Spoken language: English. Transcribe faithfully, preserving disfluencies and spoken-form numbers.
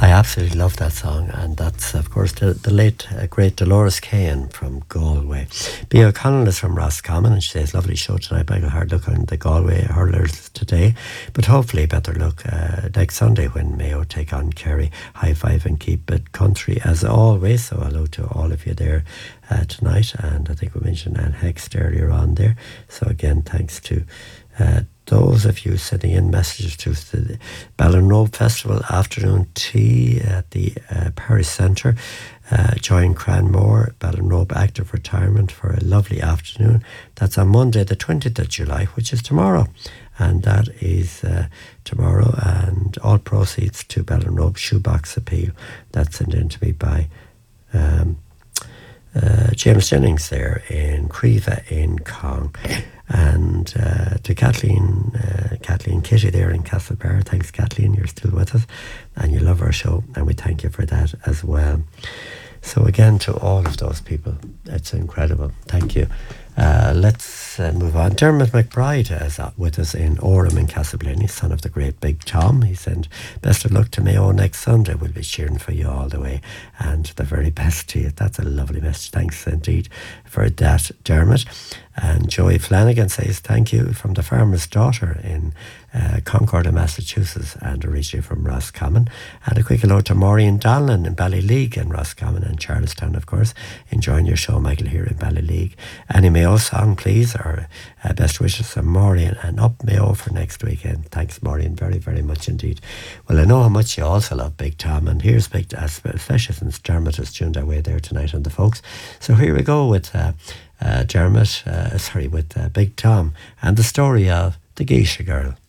I absolutely love that song, and that's, of course, the, the late, uh, great Dolores Cahan from Galway. Bea O'Connell is from Roscommon, and she says, lovely show tonight. I got a hard look on the Galway hurlers today, but hopefully a better look uh, next Sunday when Mayo take on Kerry. High five and keep it country as always. So hello to all of you there uh, tonight, and I think we mentioned Anne Hext earlier on there. So again, thanks to uh, those of you sending in messages to the Ballinrobe Festival afternoon tea at the uh, Parish Centre. Uh, join Cranmore, Ballinrobe Active Retirement for a lovely afternoon. That's on Monday, the twentieth of July, which is tomorrow. And that is uh, tomorrow, and all proceeds to Ballinrobe Shoebox Appeal. That's sent in to me by um, uh, James Jennings there in Creva in Cong. And uh, to Kathleen, uh, Kathleen Kitty there in Castlebar. Thanks, Kathleen, you're still with us, and you love our show, and we thank you for that as well. So again, to all of those people, it's incredible. Thank you. Uh, let's uh, move on. Dermot McBride is uh, with us in Orem in Castleblayney, son of the great Big Tom. He said, best of luck to Mayo next Sunday. We'll be cheering for you all the way, and the very best to you. That's a lovely message. Thanks indeed for that, Dermot. And Joey Flanagan says, thank you from the farmer's daughter in uh, Concord in Massachusetts, and originally from Roscommon. And a quick hello to Maureen Donlan in Ballyleague in Roscommon, and Charlestown, of course. Enjoying your show, Michael, here in Ballyleague. Any Mayo song, please, or uh, best wishes from Maureen, and up Mayo for next weekend. Thanks, Maureen, very, very much indeed. Well, I know how much you also love Big Tom, and here's Big, especially since Dermot has tuned our way there tonight on the folks. So here we go with uh, uh, Dermot, uh, sorry, with uh, Big Tom, and the story of the Geisha Girl.